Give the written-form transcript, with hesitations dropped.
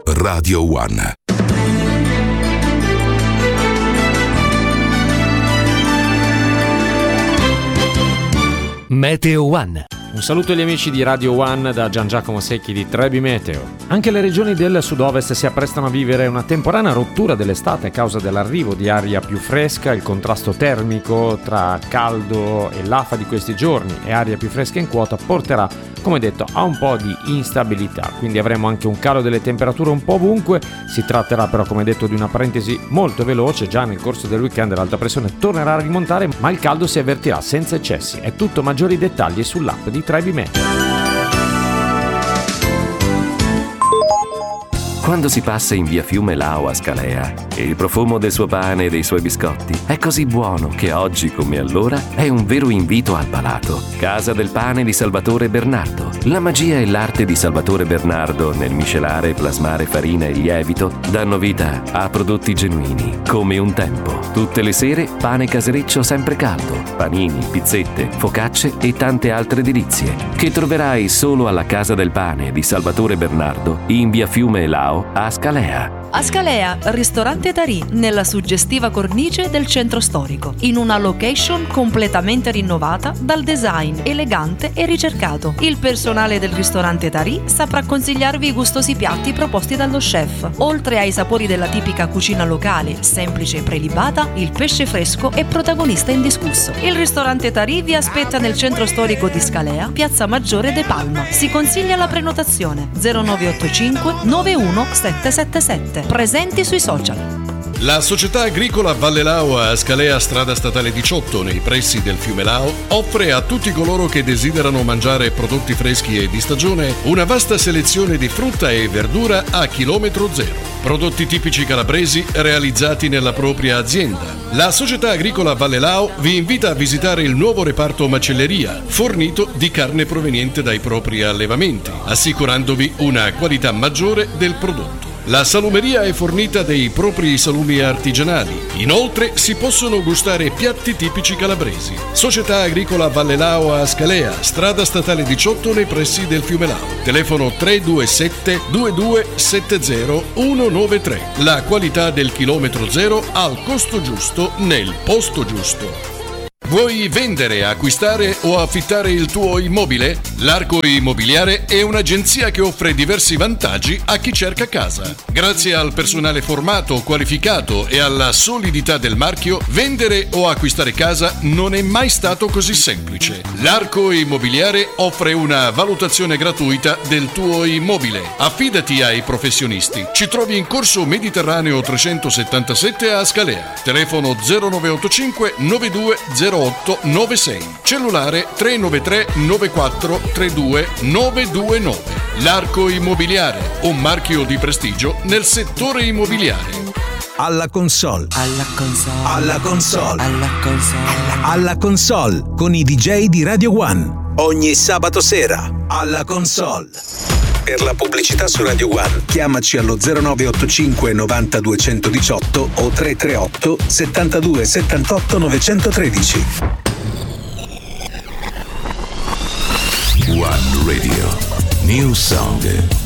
Radio One. Meteo One. Un saluto agli amici di Radio One da Gian Giacomo Secchi di Trebi Meteo. Anche le regioni del sud-ovest si apprestano a vivere una temporanea rottura dell'estate a causa dell'arrivo di aria più fresca. Il contrasto termico tra caldo e l'afa di questi giorni e aria più fresca in quota porterà, come detto, a un po' di instabilità. Quindi avremo anche un calo delle temperature un po' ovunque. Si tratterà però, come detto, di una parentesi molto veloce. Già nel corso del weekend l'alta pressione tornerà a rimontare, ma il caldo si avvertirà senza eccessi. È tutto, maggiori dettagli sull'app di Trebi Meteo. Quando si passa in via Fiume Lao a Scalea e il profumo del suo pane e dei suoi biscotti è così buono che oggi come allora è un vero invito al palato. Casa del pane di Salvatore Bernardo. La magia e l'arte di Salvatore Bernardo nel miscelare e plasmare farina e lievito danno vita a prodotti genuini, come un tempo. Tutte le sere pane casereccio sempre caldo, panini, pizzette, focacce e tante altre delizie che troverai solo alla Casa del Pane di Salvatore Bernardo in via Fiume Lao a Scalea. A Scalea, ristorante Tarì, nella suggestiva cornice del centro storico, in una location completamente rinnovata dal design elegante e ricercato. Il personale del ristorante Tarì saprà consigliarvi i gustosi piatti proposti dallo chef. Oltre ai sapori della tipica cucina locale, semplice e prelibata, il pesce fresco è protagonista indiscusso. Il ristorante Tarì vi aspetta nel centro storico di Scalea, Piazza Maggiore de Palma. Si consiglia la prenotazione 0985 91 777. Presenti sui social. La società agricola Valle Lao a Scalea, strada statale 18, nei pressi del fiume Lao, offre a tutti coloro che desiderano mangiare prodotti freschi e di stagione una vasta selezione di frutta e verdura a chilometro zero. Prodotti tipici calabresi realizzati nella propria azienda. La società agricola Valle Lao vi invita a visitare il nuovo reparto macelleria, fornito di carne proveniente dai propri allevamenti, assicurandovi una qualità maggiore del prodotto. La salumeria è fornita dei propri salumi artigianali. Inoltre si possono gustare piatti tipici calabresi. Società agricola Valle Lao a Scalea, strada statale 18 nei pressi del fiume Lao. Telefono 327 2270 193. La qualità del chilometro zero al costo giusto nel posto giusto. Vuoi vendere, acquistare o affittare il tuo immobile? L'Arco Immobiliare è un'agenzia che offre diversi vantaggi a chi cerca casa. Grazie al personale formato, qualificato e alla solidità del marchio, vendere o acquistare casa non è mai stato così semplice. L'Arco Immobiliare offre una valutazione gratuita del tuo immobile. Affidati ai professionisti. Ci trovi in Corso Mediterraneo 377 a Scalea. Telefono 0985 9208 96. Cellulare 393 94 32 929. L'Arco Immobiliare, un marchio di prestigio nel settore immobiliare. Alla console. Alla console. Alla console. Alla console. Alla console con i DJ di Radio One. Ogni sabato sera. Alla console. Per la pubblicità su Radio One chiamaci allo 0985 90 218 o 338 72 78 913. One Radio. New song.